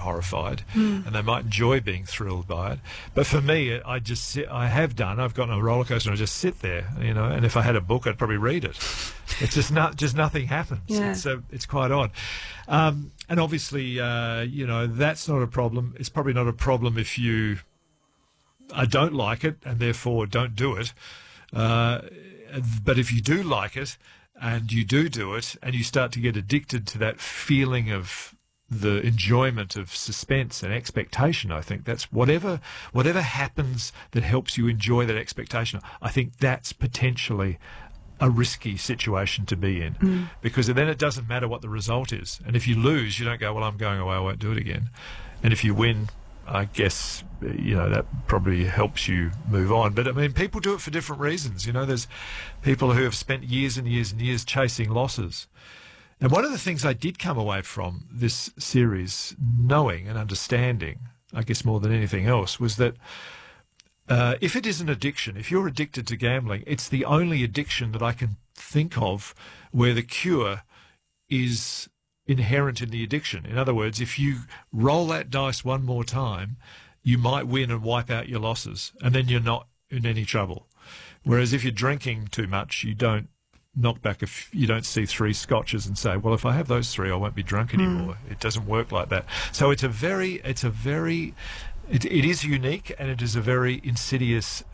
horrified, and they might enjoy being thrilled by it. But for me, I just sit, I've gotten on a roller coaster and I just sit there, and if I had a book, I'd probably read it. It's just nothing happens. Yeah. It's quite odd. And obviously, that's not a problem. It's probably not a problem if you don't like it and therefore don't do it. But if you do like it and you do it and you start to get addicted to that feeling of the enjoyment of suspense and expectation, I think that's whatever happens that helps you enjoy that expectation, I think that's potentially a risky situation to be in, because then it doesn't matter what the result is. And if you lose, you don't go, well, I'm going away, I won't do it again. And if you win, I guess, that probably helps you move on. But, I mean, people do it for different reasons. There's people who have spent years and years and years chasing losses. And one of the things I did come away from this series knowing and understanding, I guess more than anything else, was that if it is an addiction, if you're addicted to gambling, it's the only addiction that I can think of where the cure is inherent in the addiction. In other words, if you roll that dice one more time, you might win and wipe out your losses, and then you're not in any trouble. Whereas if you're drinking too much, you don't knock back, you don't see 3 scotches and say, well, if I have those 3, I won't be drunk anymore. It doesn't work like that. So it is unique, and it is a very insidious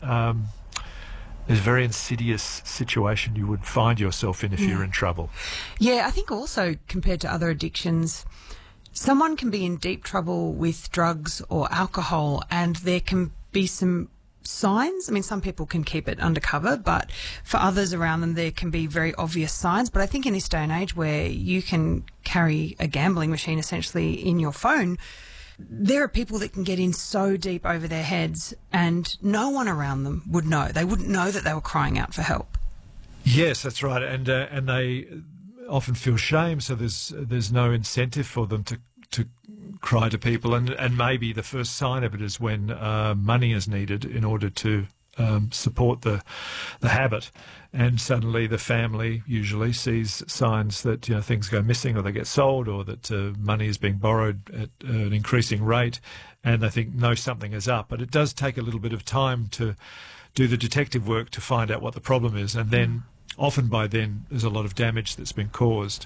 situation you would find yourself in if you're in trouble. Yeah, I think also compared to other addictions, someone can be in deep trouble with drugs or alcohol and there can be some signs. I mean, some people can keep it undercover, but for others around them, there can be very obvious signs. But I think in this day and age where you can carry a gambling machine essentially in your phone, there are people that can get in so deep over their heads and no one around them would know. They wouldn't know that they were crying out for help. Yes, that's right. And they often feel shame, so there's no incentive for them to cry to people. And maybe the first sign of it is when money is needed in order to support the habit, and suddenly the family usually sees signs that things go missing or they get sold or that money is being borrowed at an increasing rate, and they think, no, something is up. But it does take a little bit of time to do the detective work to find out what the problem is, and then often by then there's a lot of damage that's been caused.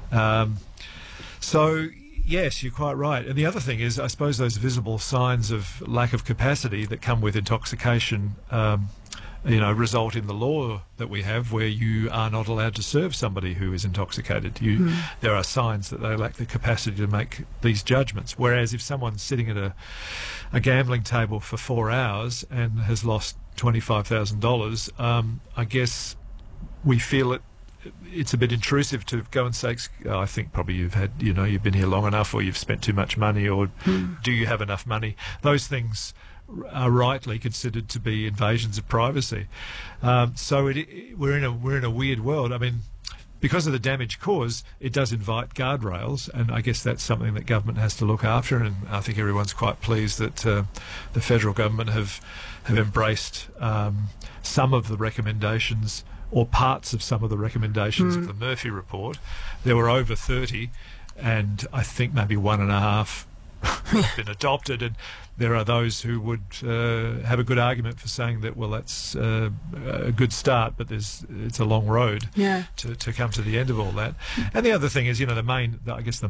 So yes, you're quite right. And the other thing is, I suppose, those visible signs of lack of capacity that come with intoxication, result in the law that we have where you are not allowed to serve somebody who is intoxicated. There are signs that they lack the capacity to make these judgments. Whereas if someone's sitting at a gambling table for 4 hours and has lost $25,000, I guess we feel it's a bit intrusive to go and say, I think probably you've been here long enough, or you've spent too much money, or do you have enough money? Those things are rightly considered to be invasions of privacy. So we're in a weird world. I mean, because of the damage caused, it does invite guardrails, and I guess that's something that government has to look after. And I think everyone's quite pleased that the federal government have embraced some of the recommendations, or parts of some of the recommendations of the Murphy report. There were over 30, and I think maybe 1.5 have been adopted, and there are those who would have a good argument for saying that, well, that's a good start, but it's a long road to come to the end of all that. And the other thing is, the main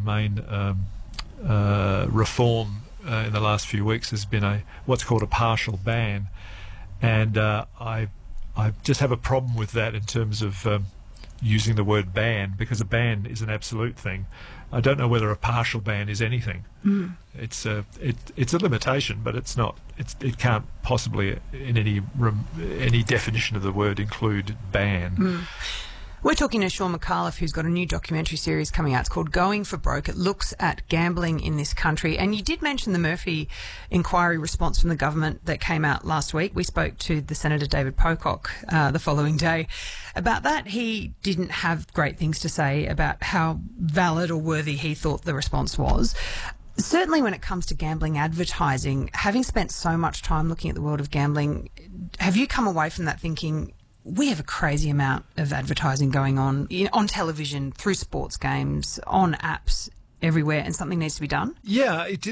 reform in the last few weeks has been what's called a partial ban, and I just have a problem with that in terms of using the word ban, because a ban is an absolute thing. I don't know whether a partial ban is anything. It's a limitation, but it's not. It can't possibly, in any definition of the word, include ban. We're talking to Sean McAuliffe, who's got a new documentary series coming out. It's called Going for Broke. It looks at gambling in this country. And you did mention the Murphy inquiry response from the government that came out last week. We spoke to the Senator David Pocock the following day about that. He didn't have great things to say about how valid or worthy he thought the response was. Certainly when it comes to gambling advertising, having spent so much time looking at the world of gambling, have you come away from that thinking, we have a crazy amount of advertising going on television, through sports games, on apps, everywhere, and something needs to be done? Yeah, it did